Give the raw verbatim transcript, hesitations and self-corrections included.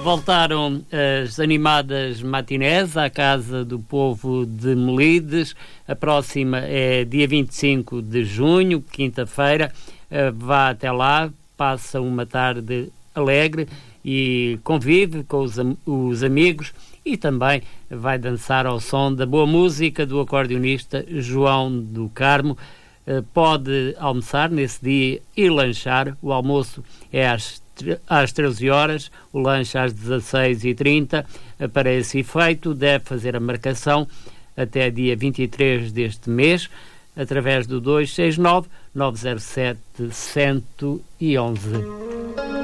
voltaram as animadas matinés à Casa do Povo de Melides. A próxima é dia vinte e cinco de junho, quinta-feira. Vá até lá, passa uma tarde alegre e convive com os, am- os amigos e também vai dançar ao som da boa música do acordeonista João do Carmo. Pode almoçar nesse dia e lanchar. O almoço é às às treze horas, o lanche às dezasseis e trinta. Para esse efeito, deve fazer a marcação até dia vinte e três deste mês, através do dois seis nove, nove zero sete, um um um.